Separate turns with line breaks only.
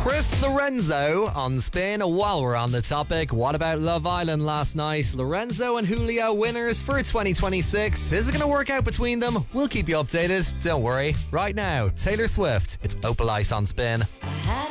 Chris Lorenzo on Spin. While we're on the topic, what about Love Island last night? Lorenzo and Julio winners for 2026. Is it going to work out between them? We'll keep you updated. Don't worry. Right now, Taylor Swift. It's Opalite on Spin.
I